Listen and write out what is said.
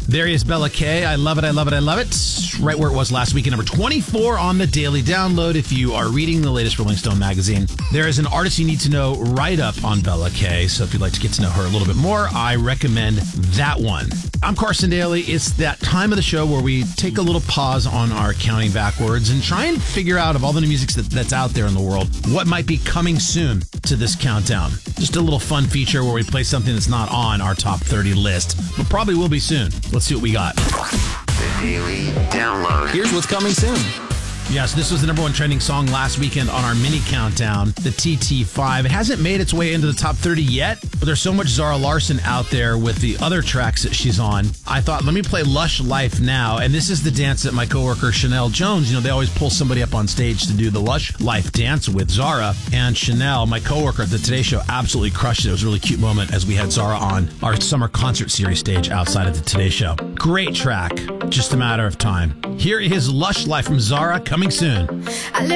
There is Bella K. I love it, I love it, I love it. Right where it was last week at number 24 on the Daily Download if you are reading the latest Rolling Stone magazine. There is an artist you need to know write-up on Bella K. So if you'd like to get to know her a little bit more, I recommend that one. I'm Carson Daly. It's that time of the show where we take a little pause on our counting backwards and try and figure out of all the new music that's out there in the world, what might be coming soon to this countdown. Just a little fun feature where we play something that's not on our top 30 list, but probably will be soon. Let's see what we got. The Daily Download. Here's what's coming soon. Yes, this was the number one trending song last weekend on our mini countdown, the TT5. It hasn't made its way into the top 30 yet, but there's so much Zara Larsson out there with the other tracks that she's on. I thought, let me play Lush Life now. And this is the dance that my coworker Chanel Jones, they always pull somebody up on stage to do the Lush Life dance with Zara. And Chanel, my coworker at the Today Show, absolutely crushed it. It was a really cute moment as we had Zara on our summer concert series stage outside of the Today Show. Great track, just a matter of time. Here is Lush Life from Zara, coming soon. I live